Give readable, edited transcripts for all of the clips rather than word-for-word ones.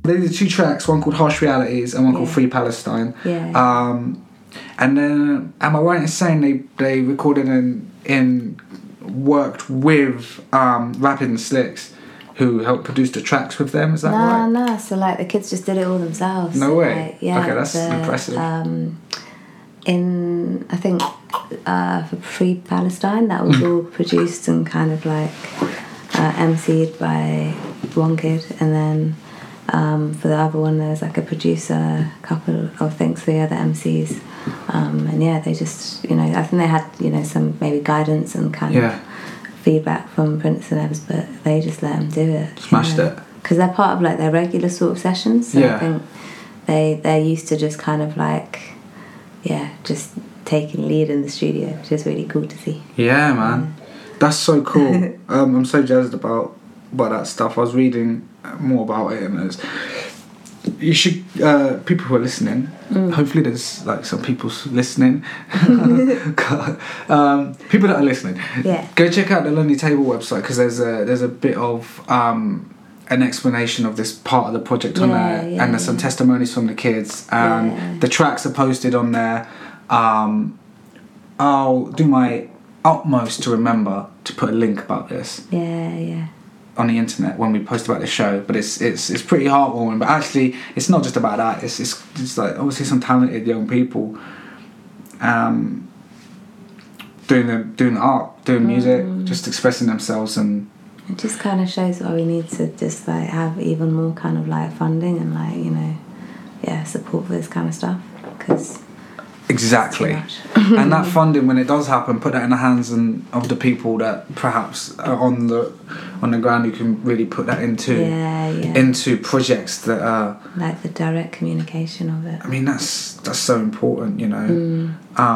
they did 2 tracks, one called Harsh Realities and one called Free Palestine. And then, am I right in saying they recorded and worked with Rapid and Slicks, who helped produce the tracks with them? Is that right? No. So like the kids just did it all themselves. No way. Like, yeah, okay, that's impressive. I think for Free Palestine, that was all produced and kind of like MC'd by one kid, and then for the other one there was like a producer, couple of things for the other MCs, and yeah, they just, you know, I think they had, you know, some maybe guidance and kind of feedback from Prince and Ebbs, but they just let them do it. Smashed it. Because they're part of like their regular sort of sessions, so I think they're used to just kind of like, just taking lead in the studio, which is really cool to see. Yeah, man. That's so cool. I'm so jazzed about that stuff. I was reading more about it, and you should, people who are listening, hopefully there's like some people listening, people that are listening, go check out the Lonely Table website, because there's a bit of an explanation of this part of the project on there, and there's some testimonies from the kids, and the tracks are posted on there. I'll do my utmost to remember to put a link about this on the internet when we post about the show, but it's pretty heartwarming. But actually, it's not just about that. It's like obviously some talented young people doing the art, doing music, just expressing themselves, and it just kind of shows why we need to just like have even more kind of like funding and like, you know, support for this kind of stuff, because exactly. And that funding, when it does happen, put that in the hands of the people that perhaps are on the ground, who can really put that into projects that are like the direct communication of it. I mean, that's so important, you know.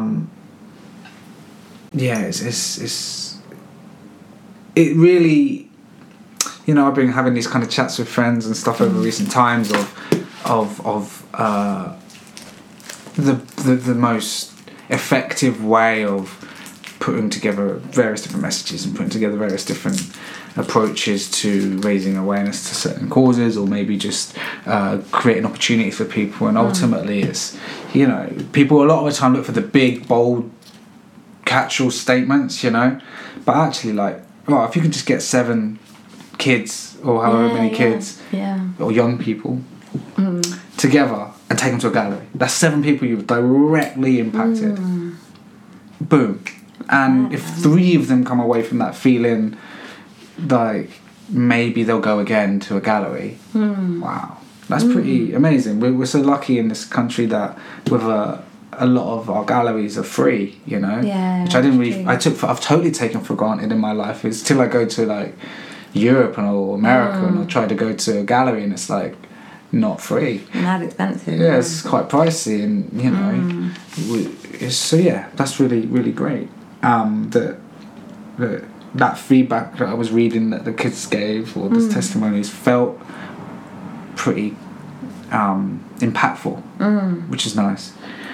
It really, you know, I've been having these kind of chats with friends and stuff over recent times of the most effective way of putting together various different messages and putting together various different approaches to raising awareness to certain causes, or maybe just creating opportunities for people. And ultimately it's, you know, people a lot of the time look for the big, bold, catch-all statements, you know, but actually, like, well, if you can just get 7 kids or however many kids or young people together and take them to a gallery, that's 7 people you've directly impacted. Boom. And if 3 of them come away from that feeling like maybe they'll go again to a gallery, wow, that's pretty amazing. We're so lucky in this country that with a lot of our galleries are free, you know, which I didn't really, I've totally taken for granted in my life. Is till I go to like Europe or America and I try to go to a gallery and it's like not free. Not expensive. Yeah, it's quite pricey, and you know, so that's really, really great. That feedback that I was reading that the kids gave, or the testimonies, felt pretty impactful, which is nice.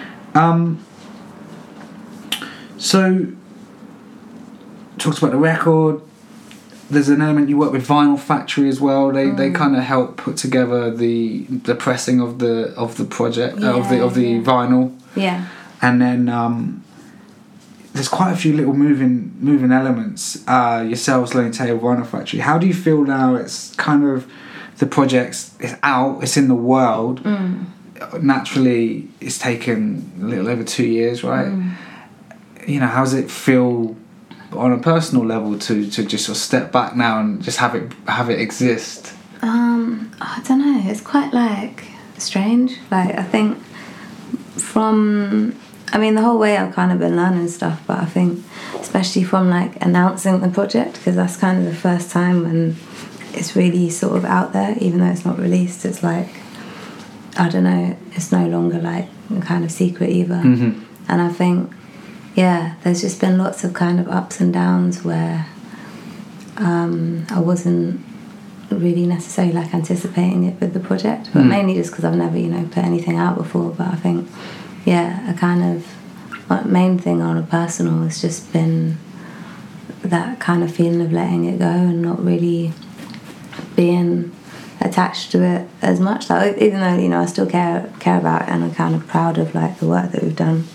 So talked about the record. There's an element, you work with Vinyl Factory as well. They kind of help put together the pressing of the project of the vinyl. Yeah. And then there's quite a few little moving elements. Yourselves, Lonely Table, Vinyl Factory. How do you feel now? It's kind of the project's it's out. It's in the world. Naturally, it's taken a little over 2 years, right? You know, how does it feel on a personal level to just sort of step back now and just have it exist? I don't know, it's quite like strange. Like, I think the whole way I've kind of been learning stuff, but I think especially from like announcing the project, because that's kind of the first time when it's really sort of out there, even though it's not released. It's like, I don't know, it's no longer like kind of secret either. And I think there's just been lots of kind of ups and downs where I wasn't really necessarily like anticipating it with the project, but mainly just because I've never, you know, put anything out before. But I think a kind of main thing on a personal has just been that kind of feeling of letting it go and not really being attached to it as much. Like, even though, you know, I still care about it, and I'm kind of proud of like the work that we've done.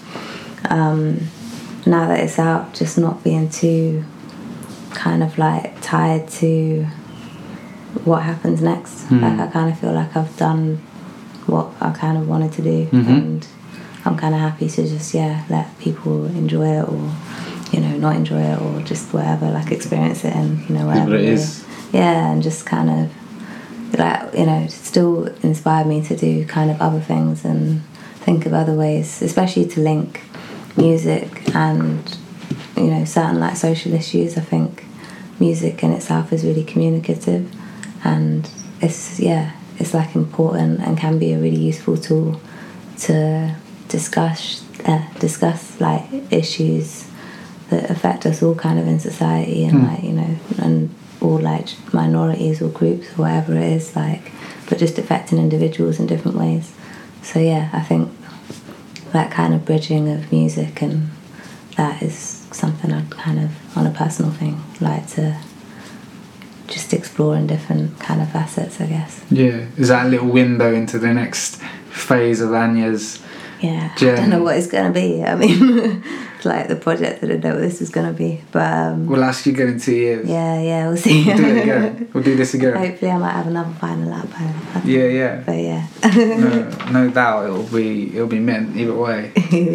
Now that it's out, just not being too kind of like tied to what happens next. Like, I kind of feel like I've done what I kind of wanted to do, and I'm kind of happy to just let people enjoy it, or, you know, not enjoy it, or just whatever, like experience it, and, you know, whatever it is. Yeah, and just kind of like, you know, still inspired me to do kind of other things and think of other ways, especially to link music and, you know, certain like social issues. I think music in itself is really communicative, and it's like important and can be a really useful tool to discuss like issues that affect us all kind of in society, and like, you know, and all like minorities or groups or whatever it is, like, but just affecting individuals in different ways. So yeah, I think that kind of bridging of music, and that is something I'd kind of, on a personal thing, like to just explore in different kind of facets, I guess. Yeah, is that a little window into the next phase of Anya's journey? I don't know what it's going to be. I mean, it's like the project, I didn't know what this was going to be, but we'll ask you again in 2 years. Yeah, we'll see. We'll do it again. We'll do this again. Hopefully I might have another final lap by then. Yeah. But yeah. no doubt it'll be meant either way.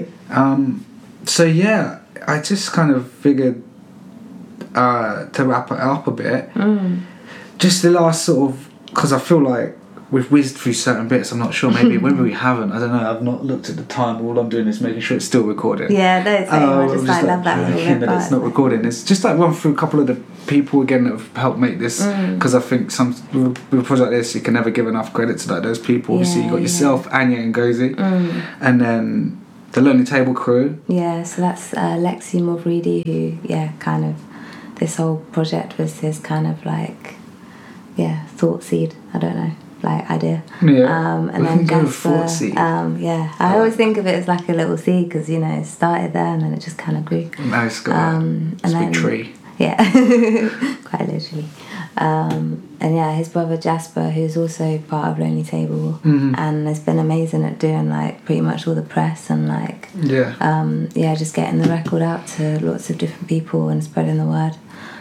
So yeah, I just kind of figured to wrap it up a bit, just the last sort of, because I feel like we've whizzed through certain bits. I'm not sure, maybe we haven't, I don't know, I've not looked at the time. All I'm doing is making sure it's still recording. Yeah, no, it's I just like love that little bit, that it's not recording. It's just like run through a couple of the people again that have helped make this, because I think with a project like this, you can never give enough credit to like those people. Obviously you got yourself, Anya and Ngozi, and then the Lonely Table crew. Yeah, so that's Lexi Movridi, who kind of, this whole project was his kind of like thought seed, I don't know, like idea. And then Jasper, I always think of it as like a little seed, because, you know, it started there and then it just kind of grew. Nice, got it's a big tree. Yeah, quite literally. And his brother Jasper, who's also part of Lonely Table, and has been amazing at doing like pretty much all the press and like just getting the record out to lots of different people and spreading the word.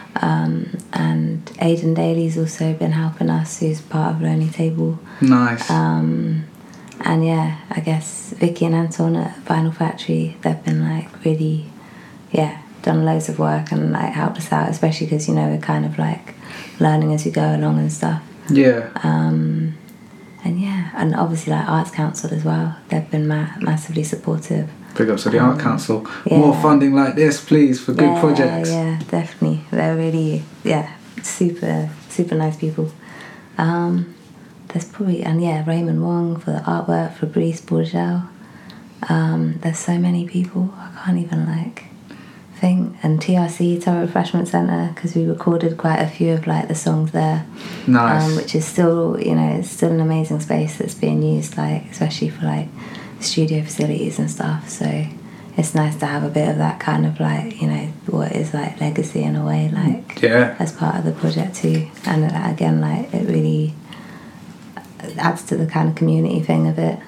And Aidan Daly's also been helping us, who's part of Lonely Table. Nice. And I guess Vicky and Anton at Vinyl Factory, they've been like really done loads of work and like helped us out, especially because, you know, we're kind of like learning as we go along and stuff. And obviously like Arts Council as well, they've been massively supportive. Big ups to the Art Council. More funding like this, please, for good projects. Yeah, definitely. They're really, super, super nice people. There's probably, Raymond Wong for the artwork, Fabrice Bourgel. There's so many people, I can't even like think. And TRC, Total Refreshment Centre, because we recorded quite a few of like the songs there. Nice. Which is still, you know, it's still an amazing space that's being used, like, especially for like studio facilities and stuff. So it's nice to have a bit of that kind of like, you know, what is like legacy in a way, like as part of the project too. And again, like, it really adds to the kind of community thing of it.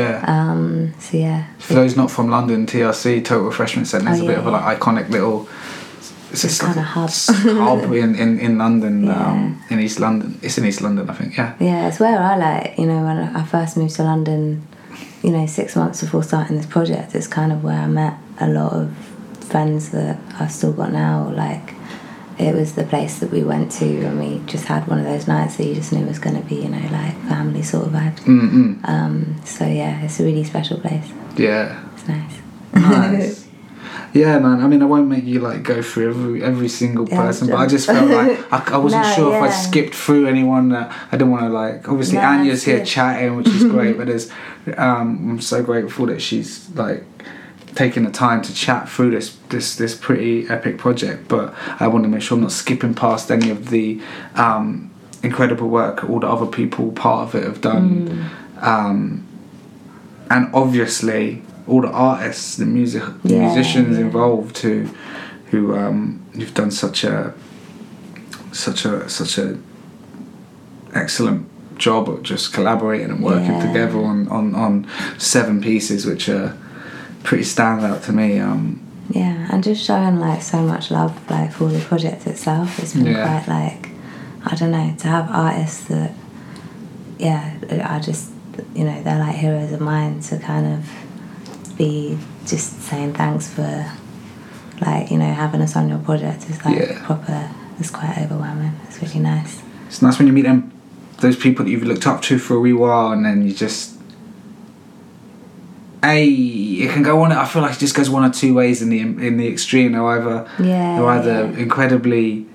For those not from London, TRC, Total Refreshment Centre, is a bit of a like iconic little, it's kind of hub in London, in East London. It's in East London, I think. It's where I like, you know, when I first moved to London, you know, 6 months before starting this project, it's kind of where I met a lot of friends that I've still got now. Like, it was the place that we went to, and we just had one of those nights that you just knew was going to be, you know, like family sort of vibe. It's a really special place. It's nice. Yeah, man. I mean, I won't make you like go through every single person, but I just felt like I wasn't sure if I skipped through anyone that I didn't want to like. Obviously, Anya's here chatting, which is great, but there's I'm so grateful that she's like taking the time to chat through this pretty epic project. But I want to make sure I'm not skipping past any of the incredible work all the other people part of it have done, and obviously all the artists, the musicians involved who you've done such a excellent job of just collaborating and working together on 7 pieces, which are pretty standout to me. Yeah, and just showing like so much love like for the project itself. It's been quite like, I don't know, to have artists that, I just, they're like heroes of mine, to kind of be just saying thanks for like, having us on your project is like proper, it's quite overwhelming. It's really nice. It's nice when you meet those people that you've looked up to for a wee while, and then you just, it can go on. I feel like it just goes one or two ways in the extreme. They're either incredibly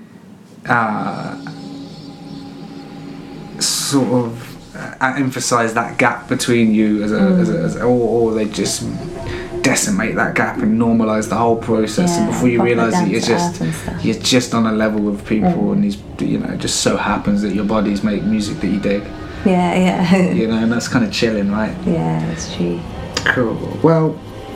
sort of emphasize that gap between you or they just decimate that gap and normalize the whole process, and before you realize it, you're just on a level with people, and these, it just so happens that your bodies make music that you dig. And that's kind of chilling, right? It's true. Cool. Well,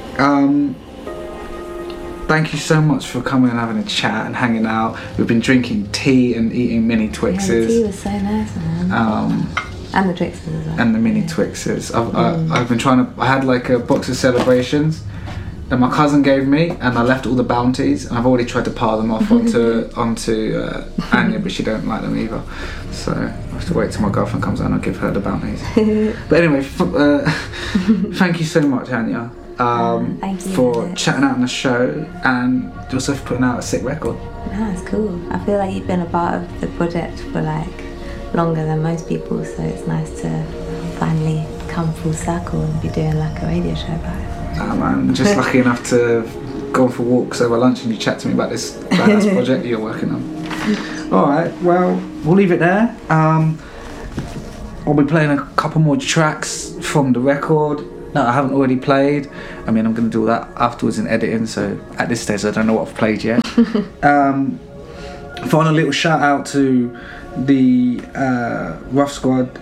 thank you so much for coming and having a chat and hanging out. We've been drinking tea and eating mini Twixes. Yeah, the tea was so nice, man. And the Twixes as well. And the mini Twixes. I've been I had like a box of Celebrations that my cousin gave me, and I left all the Bounties, and I've already tried to pile them off onto Anya, but she don't like them either. So I have to wait till my girlfriend comes out and I'll give her the Bounties. But anyway, thank you so much, Anya, thank you for chatting out on the show, and also for putting out a sick record. No, it's cool. I feel like you've been a part of the project for like longer than most people, so it's nice to finally come full circle and be doing like a radio show about it. Man, just lucky enough to go for walks over lunch and you chat to me about this badass project you're working on. Alright, well, we'll leave it there. I'll be playing a couple more tracks from the record that I haven't already played. I mean, I'm going to do that afterwards in editing, so at this stage I don't know what I've played yet. Final little shout out to the Rough Squad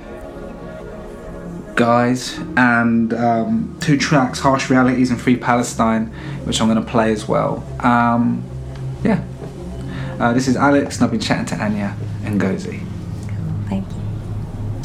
guys, and 2 tracks, Harsh Realities and Free Palestine, which I'm going to play as well. This is Alex, and I've been chatting to Anya Ngozi.